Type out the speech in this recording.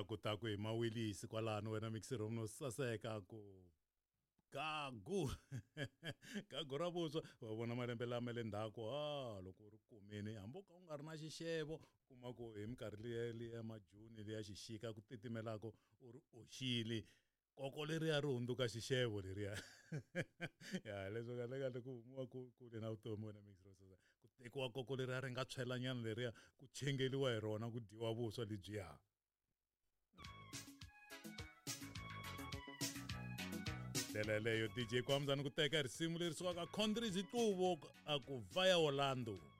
ku ta ku hi mawilisi kwalano wena mixer no saseka ku gagu gagu ra vuswa wa vona malembe lama le ndzhaku loko u ri kumeni hambi u ka u nga ri na xixevo kuma ku hi minkarhi liya majuni liya xixika ku titimelaka u ri oxile koko leriya ri hundzuka xixevo leriya ya leswi kahlekahle ku humiwa kule na vutomi wena mixer ku tekiwa koko leriya ri nga tshwelanyana leriya ku chengeliwa hi rona ku dyiwa vuswa lebyiya ndlela leyo DJ Kwamzani ku teka risimu lerisiwaka Condrizi Tuvo a ku Vaya Orlando